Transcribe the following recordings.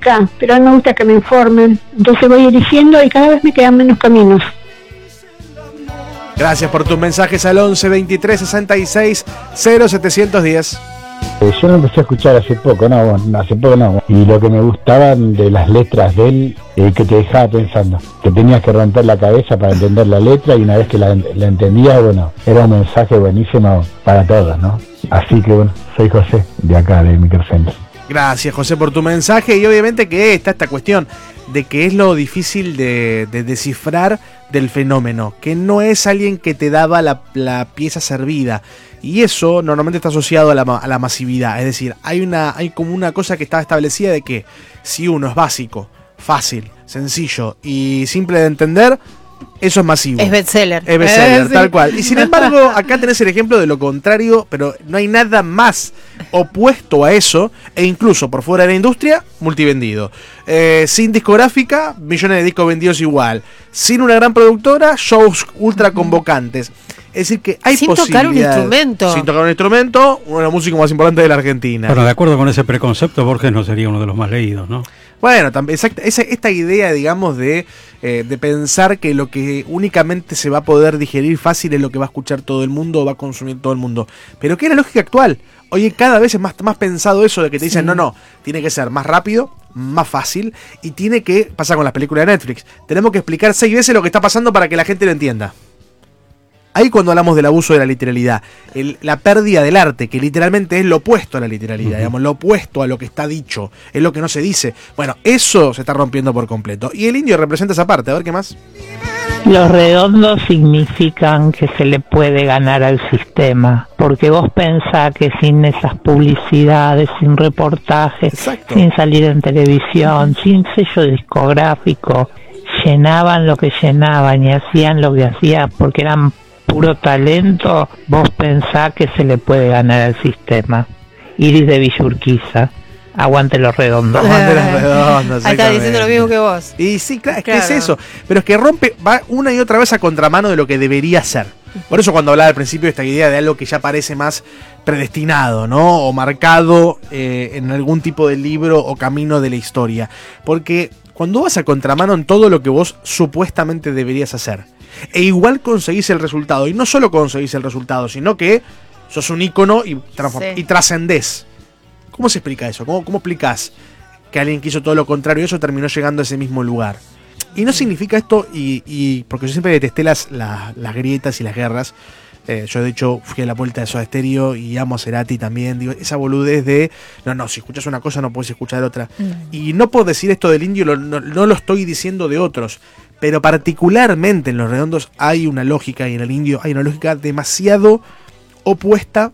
música, pero a mí me gusta que me informen. Entonces voy eligiendo y cada vez me quedan menos caminos. Gracias por tus mensajes al 11 23 66 0710. Yo lo empecé a escuchar hace poco, y lo que me gustaban de las letras de él, que te dejaba pensando, que tenías que romper la cabeza para entender la letra, y una vez que la entendías, bueno, era un mensaje buenísimo para todos, ¿no? Así que bueno, soy José, de acá, de Microcentro. Gracias, José, por tu mensaje. Y obviamente que está esta cuestión de que es lo difícil de descifrar del fenómeno, que no es alguien que te daba la pieza servida. Y eso normalmente está asociado a la masividad. Es decir, hay como una cosa que está establecida de que si uno es básico, fácil, sencillo y simple de entender, eso es masivo. Es bestseller. Es bestseller, Sí. tal cual. Y sin embargo, acá tenés el ejemplo de lo contrario, pero no hay nada más opuesto a eso, e incluso por fuera de la industria, multivendido. Sin discográfica, millones de discos vendidos igual. Sin una gran productora, shows ultra convocantes. Es decir, que hay sin tocar un instrumento. Sin tocar un instrumento, uno de los músicos más importantes de la Argentina. Bueno, de acuerdo con ese preconcepto, Borges no sería uno de los más leídos, ¿no? Bueno, esta idea, digamos, de pensar que lo que únicamente se va a poder digerir fácil es lo que va a escuchar todo el mundo o va a consumir todo el mundo. Pero ¿qué es la lógica actual? Oye, cada vez es más pensado eso de que te dicen, no, tiene que ser más rápido, más fácil, y tiene que pasar con las películas de Netflix. Tenemos que explicar 6 veces lo que está pasando para que la gente lo entienda. Ahí cuando hablamos del abuso de la literalidad, la pérdida del arte, que literalmente es lo opuesto a la literalidad, digamos, lo opuesto a lo que está dicho, es lo que no se dice. Bueno, eso se está rompiendo por completo. Y el indio representa esa parte. A ver, ¿qué más? Los redondos significan que se le puede ganar al sistema, porque vos pensás que sin esas publicidades, sin reportajes, Exacto, sin salir en televisión, sin sello discográfico, llenaban lo que llenaban y hacían lo que hacían porque eran puro talento. Vos pensás que se le puede ganar al sistema. Iris de Villurquiza, aguante los redondos. Aguante los redondos. Ahí está diciendo lo mismo que vos. Y sí, claro, es que es eso. Pero es que va una y otra vez a contramano de lo que debería ser. Por eso cuando hablaba al principio de esta idea de algo que ya parece más predestinado, ¿no? O marcado en algún tipo de libro o camino de la historia. Porque cuando vas a contramano en todo lo que vos supuestamente deberías hacer, e igual conseguís el resultado, y no solo conseguís el resultado, sino que sos un ícono y trascendés. ¿Cómo se explica eso? ¿Cómo explicás que alguien que hizo todo lo contrario y eso terminó llegando a ese mismo lugar? Y no significa esto, y porque yo siempre detesté las grietas y las guerras. Yo de hecho fui a la vuelta de Soda Stereo y amo a Cerati también. Digo, esa boludez de no, si escuchas una cosa no puedes escuchar otra. Y no por decir esto del indio, no lo estoy diciendo de otros, pero particularmente en Los Redondos hay una lógica, y en el indio hay una lógica demasiado opuesta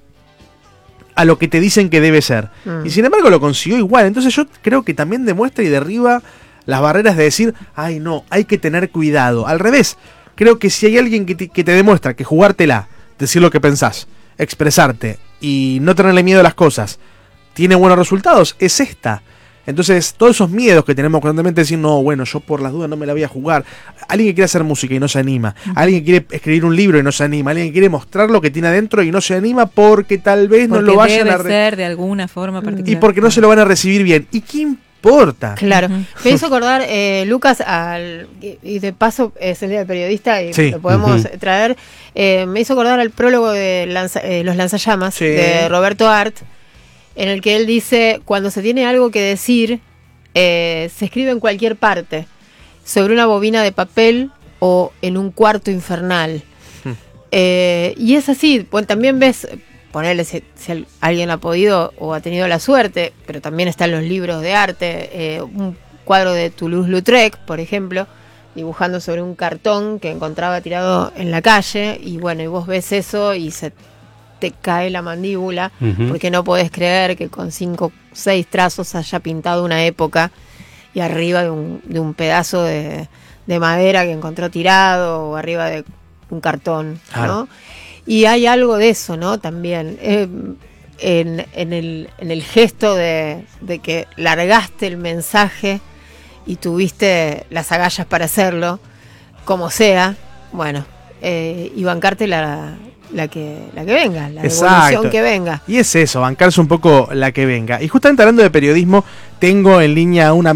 a lo que te dicen que debe ser. Y sin embargo lo consiguió igual. Entonces yo creo que también demuestra y derriba las barreras de decir, ay no, hay que tener cuidado. Al revés, creo que si hay alguien que te demuestra que jugártela, decir lo que pensás, expresarte y no tenerle miedo a las cosas, tiene buenos resultados, es esta. Entonces, todos esos miedos que tenemos constantemente de decir, no, bueno, yo por las dudas no me la voy a jugar. Alguien que quiere hacer música y no se anima. Alguien que quiere escribir un libro y no se anima. Alguien que quiere mostrar lo que tiene adentro y no se anima porque tal vez no lo vayan a ser de alguna forma particular. Y porque no se lo van a recibir bien. ¿Y qué importa? Claro. Me hizo acordar, Lucas, y de paso es el día del periodista y lo podemos traer. Me hizo acordar al prólogo de Los Lanzallamas de Roberto Art, en el que él dice, cuando se tiene algo que decir, se escribe en cualquier parte, sobre una bobina de papel o en un cuarto infernal. Y es así, pues también ves, ponerle si alguien ha podido o ha tenido la suerte, pero también están los libros de arte, un cuadro de Toulouse-Lautrec, por ejemplo, dibujando sobre un cartón que encontraba tirado en la calle, y bueno, y vos ves eso y se te cae la mandíbula, porque no podés creer que con 5 o 6 trazos haya pintado una época, y arriba de un pedazo de madera que encontró tirado, o arriba de un cartón, ¿no? Y hay algo de eso, ¿no? También en el gesto de que largaste el mensaje y tuviste las agallas para hacerlo, como sea, bueno, y bancarte la que venga, la evolución que venga. Y es eso, bancarse un poco la que venga. Y justamente hablando de periodismo, tengo en línea una